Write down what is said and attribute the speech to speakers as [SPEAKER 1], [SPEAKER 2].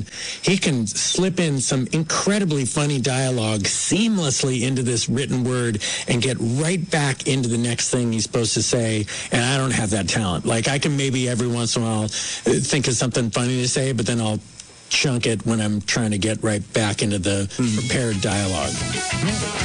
[SPEAKER 1] he can slip in some incredibly funny dialogue seamlessly into this written word and get right back into the next thing he's supposed to say. And I don't have that talent. Like, I can maybe every once in a while think of something funny to say, but then I'll chunk it when I'm trying to get right back into the prepared dialogue.